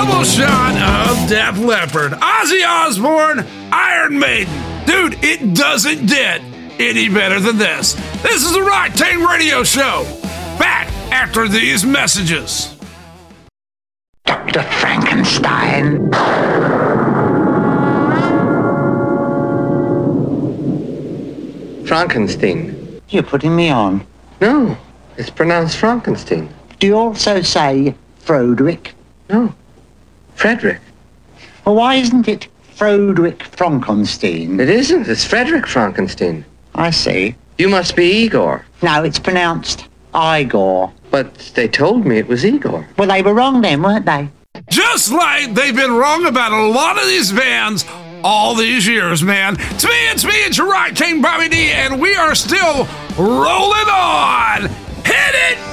double shot of Def Leppard, Ozzy Osbourne, Iron Maiden. Dude, it doesn't get any better than this. This is the Rocktain Radio Show. Back after these messages. Dr. Frankenstein. Frankenstein. You're putting me on. No, it's pronounced Frankenstein. Do you also say Froderick? No, Frederick. Well, why isn't it Froderick Frankenstein? It isn't. It's Frederick Frankenstein. I see. You must be Igor. No, it's pronounced Igor. But they told me it was Igor. Well, they were wrong then, weren't they? Just like they've been wrong about a lot of these bands all these years, man. It's me, it's your Rocktain Bobby D, and we are still rolling on. Hit it!